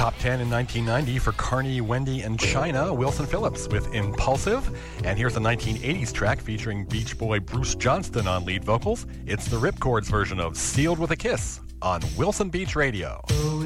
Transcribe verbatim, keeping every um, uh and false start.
top ten in nineteen ninety for Carney, Wendy, and China, Wilson Phillips with Impulsive. And here's a nineteen eighties track featuring Beach Boy Bruce Johnston on lead vocals. It's the Ripcords version of Sealed with a Kiss on Wilson Beach Radio.